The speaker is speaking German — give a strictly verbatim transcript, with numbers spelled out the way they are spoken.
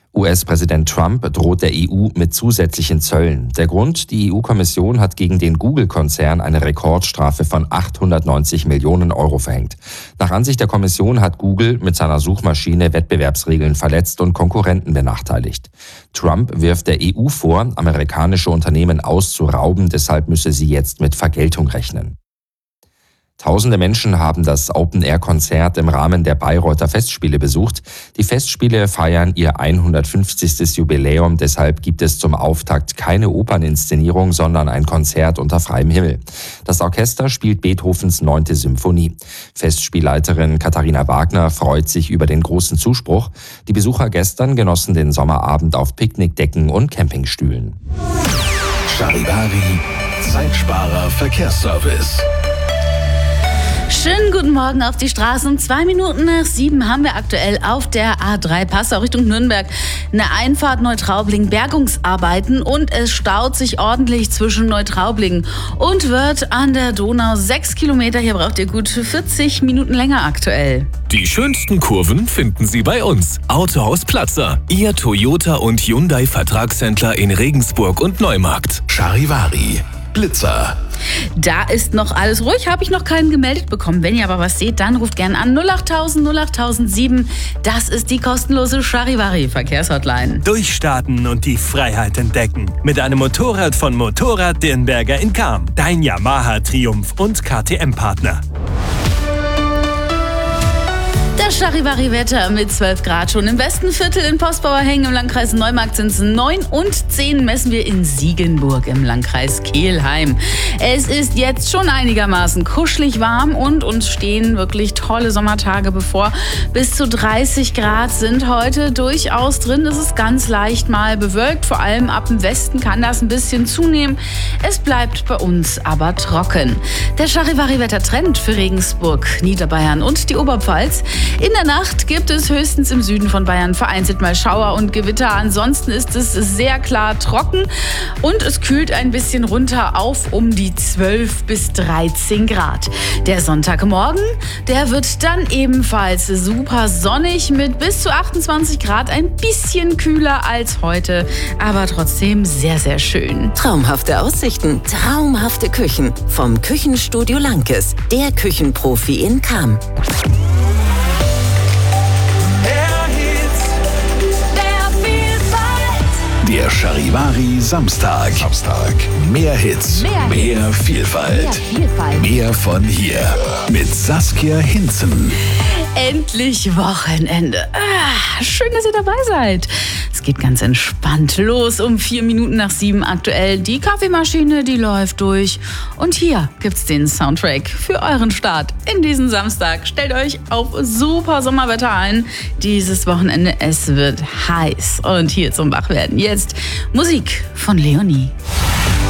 U S-Präsident Trump droht der E U mit zusätzlichen Zöllen. Der Grund: Die E U-Kommission hat gegen den Google-Konzern eine Rekordstrafe von achthundertneunzig Millionen Euro verhängt. Nach Ansicht der Kommission hat Google mit seiner Suchmaschine Wettbewerbsregeln verletzt und Konkurrenten benachteiligt. Trump wirft der E U vor, amerikanische Unternehmen auszurauben, deshalb müsse sie jetzt mit Vergeltung rechnen. Tausende Menschen haben das Open-Air-Konzert im Rahmen der Bayreuther Festspiele besucht. Die Festspiele feiern ihr hundertfünfzigstes Jubiläum, deshalb gibt es zum Auftakt keine Operninszenierung, sondern ein Konzert unter freiem Himmel. Das Orchester spielt Beethovens neunte Symphonie. Festspielleiterin Katharina Wagner freut sich über den großen Zuspruch. Die Besucher gestern genossen den Sommerabend auf Picknickdecken und Campingstühlen. Charivari, Zeitsparer Verkehrsservice. Schönen guten Morgen auf die Straße. Um zwei Minuten nach sieben haben wir aktuell auf der A drei Passau Richtung Nürnberg eine Einfahrt Neutraubling Bergungsarbeiten und es staut sich ordentlich zwischen Neutraubling und Wörth an der Donau. Sechs Kilometer, hier braucht ihr gut vierzig Minuten länger aktuell. Die schönsten Kurven finden Sie bei uns. Autohaus Platzer, Ihr Toyota und Hyundai Vertragshändler in Regensburg und Neumarkt. Charivari, Blitzer. Da ist noch alles ruhig, habe ich noch keinen gemeldet bekommen. Wenn ihr aber was seht, dann ruft gerne an null achttausend null achttausendsieben. Das ist die kostenlose Charivari-Verkehrshotline. Durchstarten und die Freiheit entdecken. Mit einem Motorrad von Motorrad Dirnberger in Cham. Dein Yamaha Triumph und K T M-Partner. Das Charivari-Wetter mit zwölf Grad schon im besten Viertel in Postbauer Hengen. Im Landkreis Neumarkt sind es neun und zehn messen wir in Siegenburg im Landkreis Kelheim. Es ist jetzt schon einigermaßen kuschelig warm und uns stehen wirklich tolle Sommertage bevor. Bis zu dreißig Grad sind heute durchaus drin. Es ist ganz leicht mal bewölkt. Vor allem ab dem Westen kann das ein bisschen zunehmen. Es bleibt bei uns aber trocken. Der Charivari-Wettertrend für Regensburg, Niederbayern und die Oberpfalz. In der Nacht gibt es höchstens im Süden von Bayern vereinzelt mal Schauer und Gewitter. Ansonsten ist es sehr klar trocken und es kühlt ein bisschen runter auf um die zwölf bis dreizehn Grad. Der Sonntagmorgen, der wird dann ebenfalls super sonnig mit bis zu achtundzwanzig Grad. Ein bisschen kühler als heute, aber trotzdem sehr, sehr schön. Traumhafte Aussichten, traumhafte Küchen. Vom Küchenstudio Lankes, der Küchenprofi in Cham. Der Charivari Samstag. Samstag. Mehr Hits, mehr, mehr Vielfalt. Mehr Vielfalt. Mehr von hier. Mit Saskia Hinzen. Endlich Wochenende. Ah, schön, dass ihr dabei seid. Es geht ganz entspannt los um vier Minuten nach sieben aktuell. Die Kaffeemaschine, die läuft durch. Und hier gibt's den Soundtrack für euren Start in diesen Samstag. Stellt euch auf super Sommerwetter ein. Dieses Wochenende, es wird heiß. Und hier zum Wachwerden jetzt Musik von Leonie.